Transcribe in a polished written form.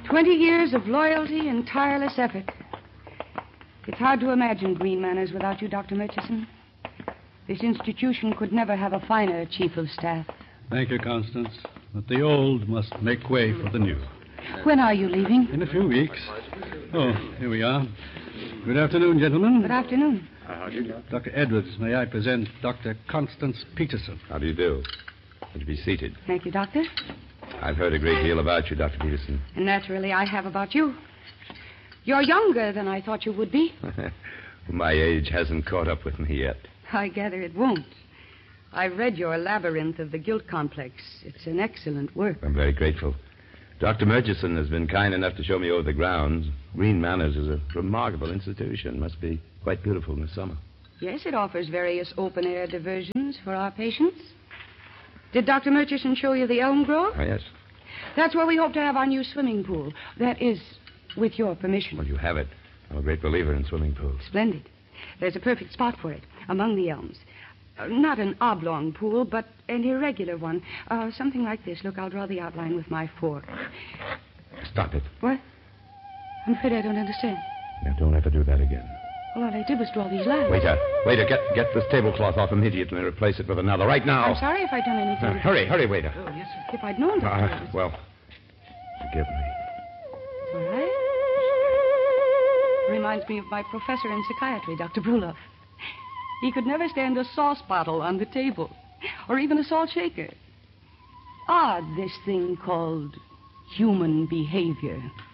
20 years of loyalty and tireless effort. It's hard to imagine Green Manors without you, Dr. Murchison. This institution could never have a finer chief of staff. Thank you, Constance. But the old must make way for the new. When are you leaving? In a few weeks. Oh, here we are. Good afternoon, gentlemen. Good afternoon. How do you do? Dr. Edwards, may I present Dr. Constance Peterson? How do you do? Would you be seated? Thank you, Doctor. I've heard a great deal about you, Dr. Peterson. And naturally, I have about you. You're younger than I thought you would be. My age hasn't caught up with me yet. I gather it won't. I've read your Labyrinth of the Guilt Complex. It's an excellent work. I'm very grateful. Dr. Murchison has been kind enough to show me over the grounds. Green Manors is a remarkable institution. Must be quite beautiful in the summer. Yes, it offers various open-air diversions for our patients. Did Dr. Murchison show you the Elm Grove? Oh, yes. That's where we hope to have our new swimming pool. That is, with your permission. Well, you have it. I'm a great believer in swimming pools. Splendid. There's a perfect spot for it, among the elms. Not an oblong pool, but an irregular one. Something like this. Look, I'll draw the outline with my fork. Stop it. What? I'm afraid I don't understand. Now, don't ever do that again. Well, all I did was draw these lines. Waiter, get this tablecloth off immediately and replace it with another right now. I'm sorry if I've done anything. Hurry, waiter. Oh, yes, sir. If I'd known. Well, forgive me. All right. Reminds me of my professor in psychiatry, Dr. Bruloff. He could never stand a sauce bottle on the table, or even a salt shaker. Odd, this thing called human behavior.